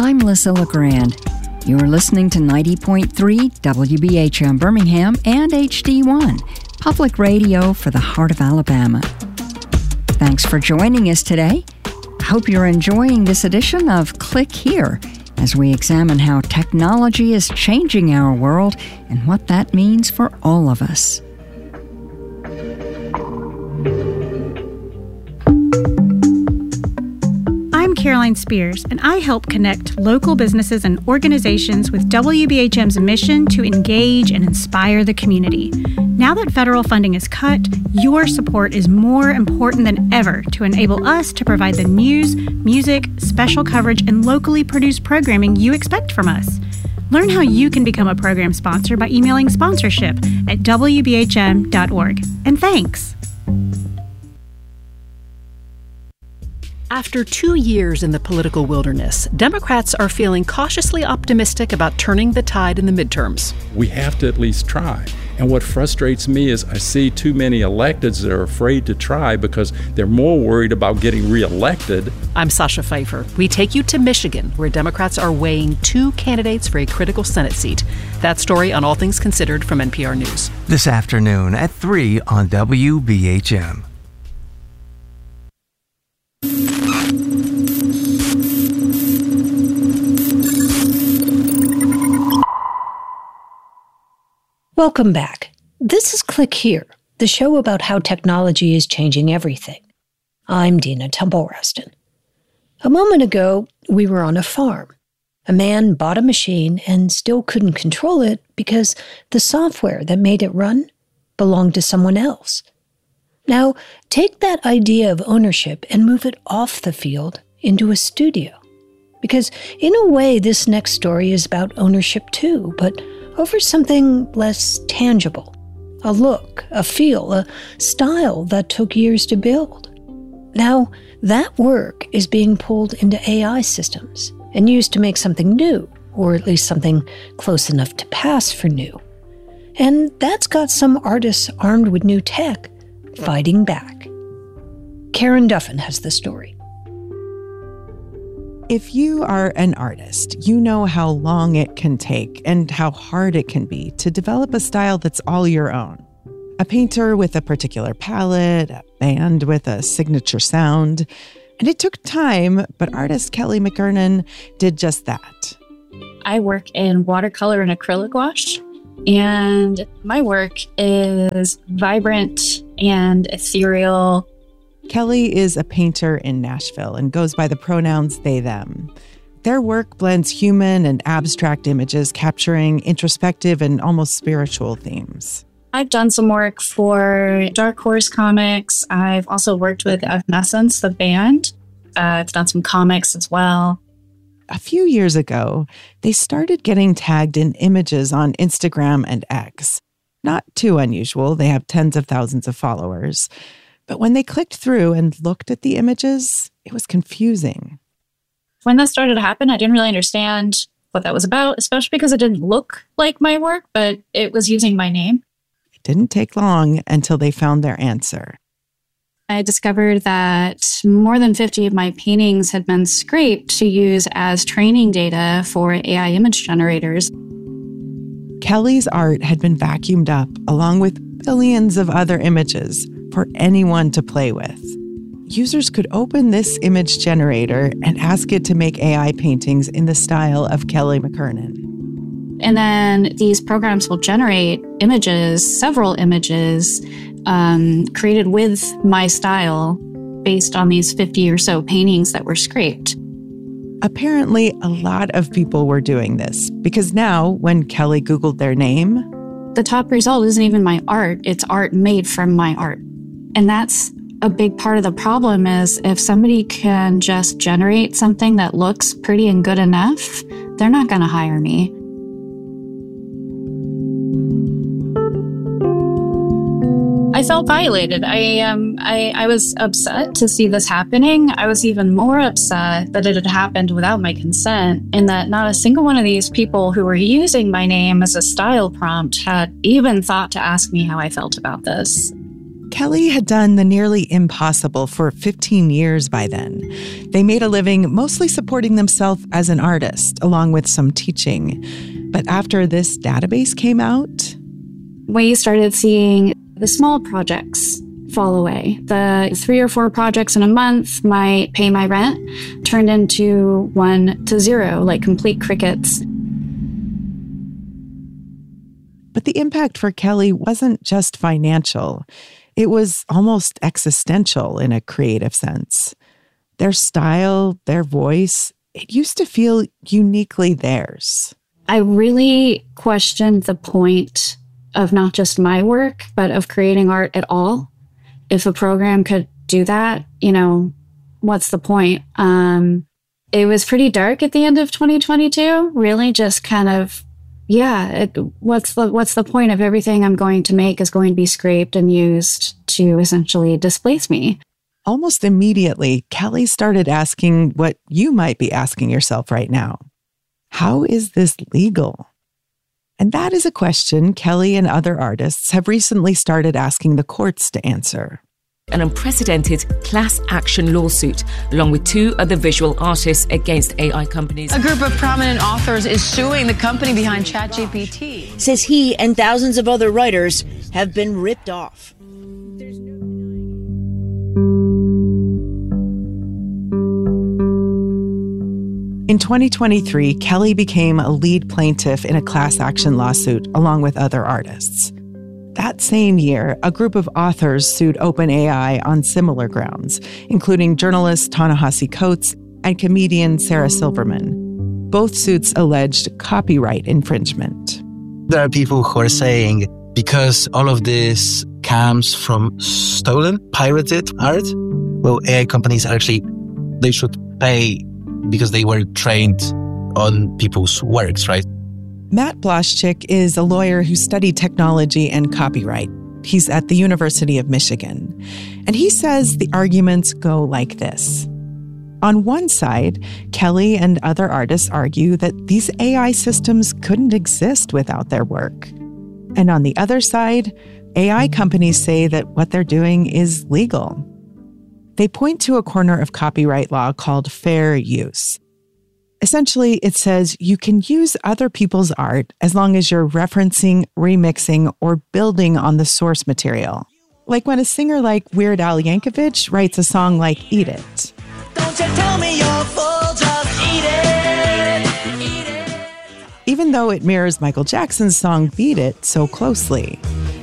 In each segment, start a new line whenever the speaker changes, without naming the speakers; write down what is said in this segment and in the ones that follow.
I'm Lissa LeGrand. You're listening to 90.3 WBHM Birmingham and HD1, public radio for the heart of Alabama. Thanks for joining us today. I hope you're enjoying this edition of Click Here as we examine how technology is changing our world and what that means for all of us.
I'm Caroline Spears, and I help connect local businesses and organizations with WBHM's mission to engage and inspire the community. Now that federal funding is cut, your support is more important than ever to enable us to provide the news, music, special coverage, and locally produced programming you expect from us. Learn how you can become a program sponsor by emailing sponsorship at wbhm.org. And thanks.
After 2 years in the political wilderness, Democrats are feeling cautiously optimistic about turning the tide in the midterms.
We have to at least try. And what frustrates me is I see too many electeds that are afraid to try because they're more worried about getting reelected.
I'm Sasha Pfeiffer. We take you to Michigan, where Democrats are weighing 2 candidates for a critical Senate seat. That story on All Things Considered from NPR News.
This afternoon at 3 on WBHM.
Welcome back. This is Click Here, the show about how technology is changing everything. I'm Dina Temple-Rustin. A moment ago, we were on a farm. A man bought a machine and still couldn't control it because the software that made it run belonged to someone else. Now, take that idea of ownership and move it off the field into a studio. Because in a way, this next story is about ownership too, but over something less tangible. A look, a feel, a style that took years to build. Now, that work is being pulled into AI systems and used to make something new, or at least something close enough to pass for new. And that's got some artists armed with new tech fighting back. Karen Duffin has the story.
If you are an artist, you know how long it can take and how hard it can be to develop a style that's all your own. A painter with a particular palette, a band with a signature sound. And it took time, but artist Kelly McKernan did just that.
I work in watercolor and acrylic wash, and my work is vibrant and ethereal.
Kelly is a painter in Nashville and goes by the pronouns they, them. Their work blends human and abstract images, capturing introspective and almost spiritual themes.
I've done some work for Dark Horse Comics. I've also worked with Evanescence, the band. I've done some comics as well.
A few years ago, they started getting tagged in images on Instagram and X. Not too unusual. They have tens of thousands of followers. But when they clicked through and looked at the images, it was confusing.
When that started to happen, I didn't really understand what that was about, especially because it didn't look like my work, but it was using my name.
It didn't take long until they found their answer.
I discovered that more than 50 of my paintings had been scraped to use as training data for AI image generators.
Kelly's art had been vacuumed up along with billions of other images for anyone to play with. Users could open this image generator and ask it to make AI paintings in the style of Kelly McKernan.
And then these programs will generate images, several images, created with my style based on these 50 or so paintings that were scraped.
Apparently, a lot of people were doing this because now, when Kelly Googled their name,
the top result isn't even my art, it's art made from my art. And that's a big part of the problem is if somebody can just generate something that looks pretty and good enough, they're not going to hire me. I felt violated. I was upset to see this happening. I was even more upset that it had happened without my consent, and that not a single one of these people who were using my name as a style prompt had even thought to ask me how I felt about this.
Kelly had done the nearly impossible for 15 years by then. They made a living mostly supporting themselves as an artist, along with some teaching. But after this database came out,
we started seeing the small projects fall away. The 3 or 4 projects in a month might pay my rent turned into 1 to 0, like complete crickets.
But the impact for Kelly wasn't just financial. It was almost existential in a creative sense. Their style, their voice, it used to feel uniquely theirs.
I really questioned the point of not just my work, but of creating art at all. If a program could do that, what's the point? It was pretty dark at the end of 2022, really just kind of, what's the point of everything I'm going to make is going to be scraped and used to essentially displace me?
Almost immediately, Kelly started asking what you might be asking yourself right now. How is this legal? And that is a question Kelly and other artists have recently started asking the courts to answer.
An unprecedented class action lawsuit, along with 2 other visual artists against AI companies.
A group of prominent authors is suing the company behind ChatGPT.
Says he and thousands of other writers have been ripped off.
In 2023, Kelly became a lead plaintiff in a class action lawsuit along with other artists. That same year, a group of authors sued OpenAI on similar grounds, including journalist Ta-Nehisi Coates and comedian Sarah Silverman. Both suits alleged copyright infringement.
There are people who are saying, because all of this comes from stolen, pirated art, well, AI companies they should pay because they were trained on people's works, right?
Matt Blaszczyk is a lawyer who studied technology and copyright. He's at the University of Michigan. And he says the arguments go like this. On one side, Kelly and other artists argue that these AI systems couldn't exist without their work. And on the other side, AI companies say that what they're doing is legal. They point to a corner of copyright law called fair use. Essentially, it says you can use other people's art as long as you're referencing, remixing, or building on the source material. Like when a singer like Weird Al Yankovic writes a song like Eat It.
Don't you tell me you're full, just eat it. Eat it.
Even though it mirrors Michael Jackson's song Beat It so closely.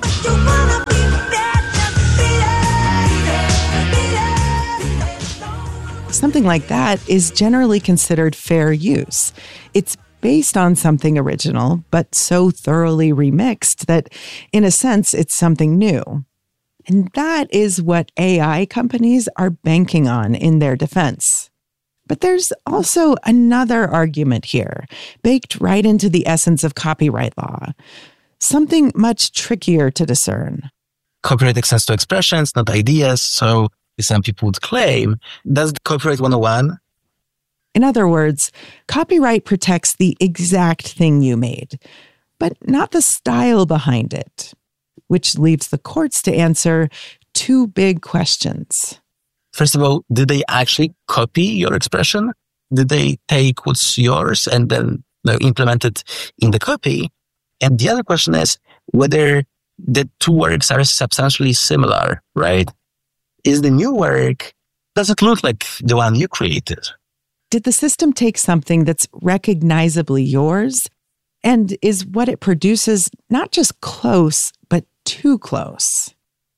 Something like that is generally considered fair use. It's based on something original, but so thoroughly remixed that, in a sense, it's something new. And that is what AI companies are banking on in their defense. But there's also another argument here, baked right into the essence of copyright law. Something much trickier to discern.
Copyright extends to expressions, not ideas, so some people would claim, that's copyright 101.
In other words, copyright protects the exact thing you made, but not the style behind it, which leaves the courts to answer 2 big questions.
First of all, did they actually copy your expression? Did they take what's yours and then implement it in the copy? And the other question is whether the 2 works are substantially similar, right? Is the new work, does it look like the one you created?
Did the system take something that's recognizably yours? And is what it produces not just close, but too close?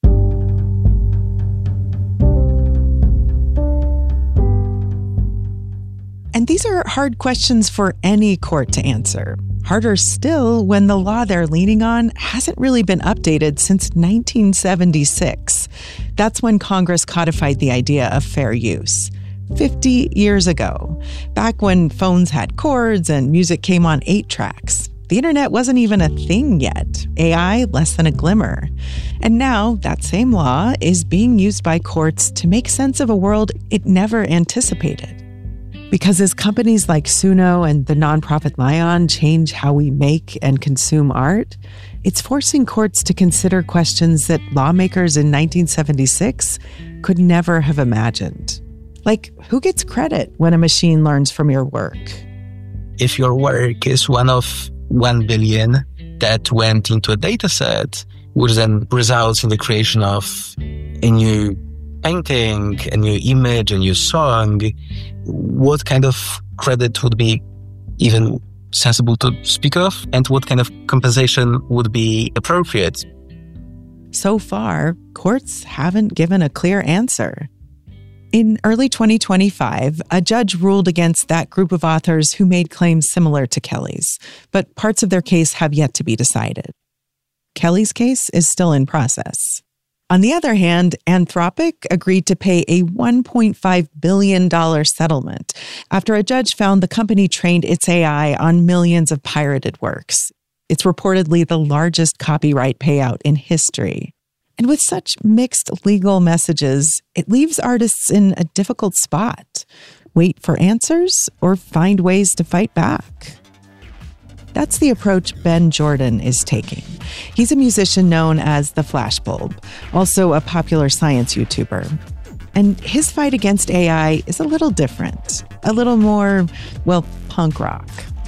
And these are hard questions for any court to answer. Harder still when the law they're leaning on hasn't really been updated since 1976. That's when Congress codified the idea of fair use. 50 years ago, back when phones had cords and music came on 8 tracks. The internet wasn't even a thing yet, AI less than a glimmer. And now that same law is being used by courts to make sense of a world it never anticipated. Because as companies like Suno and the nonprofit Lion change how we make and consume art, it's forcing courts to consider questions that lawmakers in 1976 could never have imagined. Like, who gets credit when a machine learns from your work?
If your work is one of 1 billion that went into a data set, which then results in the creation of a new painting, a new image, a new song, what kind of credit would be even sensible to speak of? And what kind of compensation would be appropriate?
So far, courts haven't given a clear answer. In early 2025, a judge ruled against that group of authors who made claims similar to Kelly's, but parts of their case have yet to be decided. Kelly's case is still in process. On the other hand, Anthropic agreed to pay a $1.5 billion settlement after a judge found the company trained its AI on millions of pirated works. It's reportedly the largest copyright payout in history. And with such mixed legal messages, it leaves artists in a difficult spot. Wait for answers or find ways to fight back. That's the approach Ben Jordan is taking. He's a musician known as the Flashbulb, also a popular science YouTuber. And his fight against AI is a little different, a little more, well, punk rock.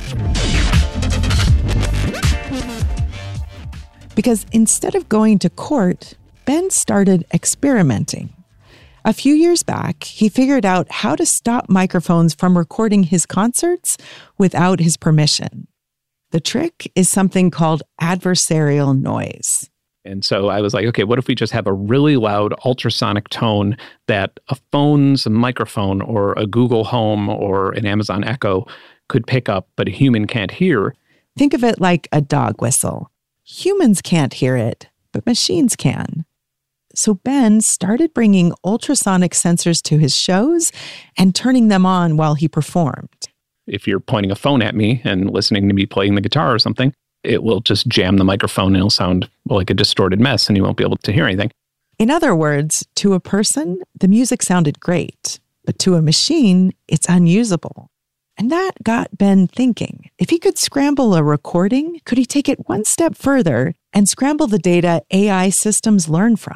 Because instead of going to court, Ben started experimenting. A few years back, he figured out how to stop microphones from recording his concerts without his permission. The trick is something called adversarial noise.
And so I was like, okay, what if we just have a really loud ultrasonic tone that a phone's microphone or a Google Home or an Amazon Echo could pick up, but a human can't hear?
Think of it like a dog whistle. Humans can't hear it, but machines can. So Ben started bringing ultrasonic sensors to his shows and turning them on while he performed.
If you're pointing a phone at me and listening to me playing the guitar or something, it will just jam the microphone and it'll sound like a distorted mess and you won't be able to hear anything.
In other words, to a person, the music sounded great, but to a machine, it's unusable. And that got Ben thinking. If he could scramble a recording, could he take it one step further and scramble the data AI systems learn from?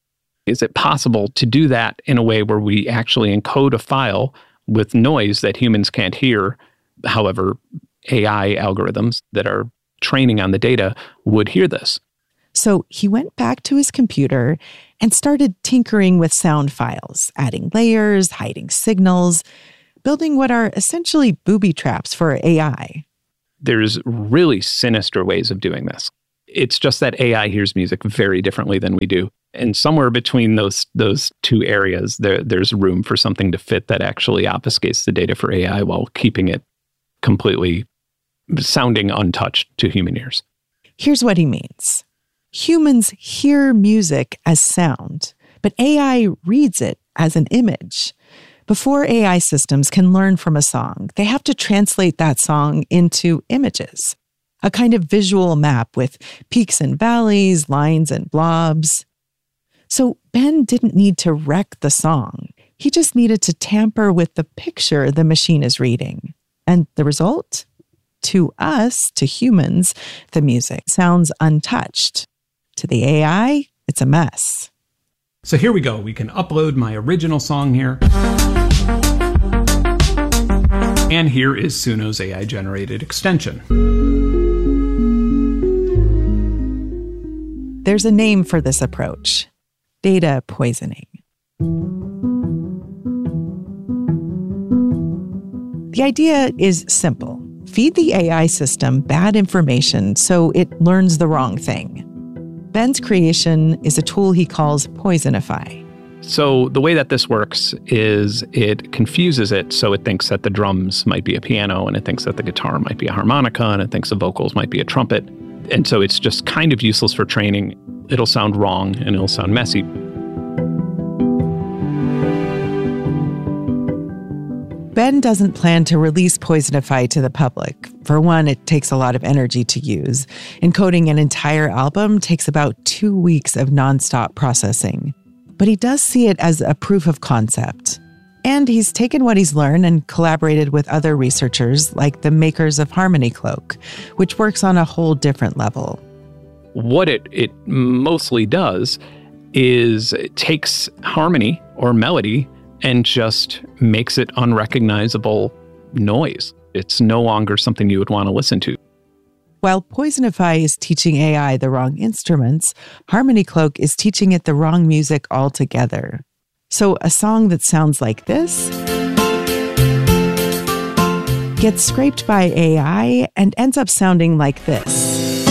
Is it possible to do that in a way where we actually encode a file with noise that humans can't hear? However, AI algorithms that are training on the data would hear this.
So he went back to his computer and started tinkering with sound files, adding layers, hiding signals, building what are essentially booby traps for AI.
There's really sinister ways of doing this. It's just that AI hears music very differently than we do. And somewhere between those two areas, there's room for something to fit that actually obfuscates the data for AI while keeping it completely sounding untouched to human ears.
Here's what he means. Humans hear music as sound, but AI reads it as an image. Before AI systems can learn from a song, they have to translate that song into images, a kind of visual map with peaks and valleys, lines and blobs. So Ben didn't need to wreck the song. He just needed to tamper with the picture the machine is reading. And the result? To us, to humans, the music sounds untouched. To the AI, it's a mess.
So here we go. We can upload my original song here. And here is Suno's AI-generated extension.
There's a name for this approach: data poisoning. The idea is simple. Feed the AI system bad information so it learns the wrong thing. Ben's creation is a tool he calls Poisonify.
So the way that this works is it confuses it so it thinks that the drums might be a piano, and it thinks that the guitar might be a harmonica, and it thinks the vocals might be a trumpet. And so it's just kind of useless for training. It'll sound wrong and it'll sound messy.
Ben doesn't plan to release Poisonify to the public. For one, it takes a lot of energy to use. Encoding an entire album takes about 2 weeks of nonstop processing. But he does see it as a proof of concept. And he's taken what he's learned and collaborated with other researchers like the makers of Harmony Cloak, which works on a whole different level.
What it mostly does is it takes harmony or melody and just makes it unrecognizable noise. It's no longer something you would want to listen to.
While Poisonify is teaching AI the wrong instruments, Harmony Cloak is teaching it the wrong music altogether. So a song that sounds like this gets scraped by AI and ends up sounding like this.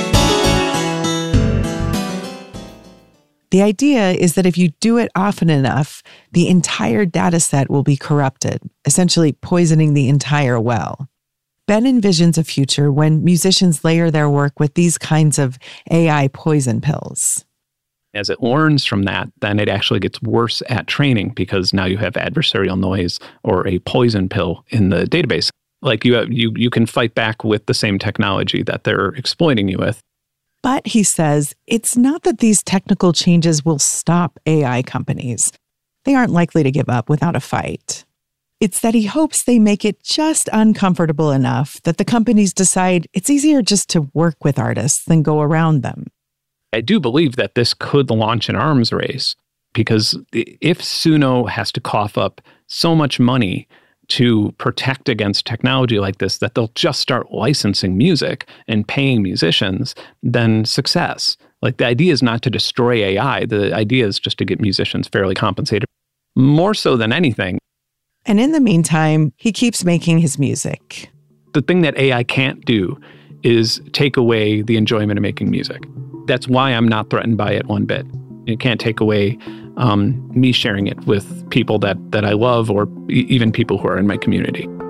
The idea is that if you do it often enough, the entire data set will be corrupted, essentially poisoning the entire well. Ben envisions a future when musicians layer their work with these kinds of AI poison pills.
As it learns from that, then it actually gets worse at training because now you have adversarial noise or a poison pill in the database. Like you can fight back with the same technology that they're exploiting you with.
But he says it's not that these technical changes will stop AI companies. They aren't likely to give up without a fight. It's that he hopes they make it just uncomfortable enough that the companies decide it's easier just to work with artists than go around them.
I do believe that this could launch an arms race because if Suno has to cough up so much money to protect against technology like this, that they'll just start licensing music and paying musicians, then success. Like the idea is not to destroy AI. The idea is just to get musicians fairly compensated, more so than anything.
And in the meantime, he keeps making his music.
The thing that AI can't do is take away the enjoyment of making music. That's why I'm not threatened by it one bit. It can't take away me sharing it with people that I love or even people who are in my community.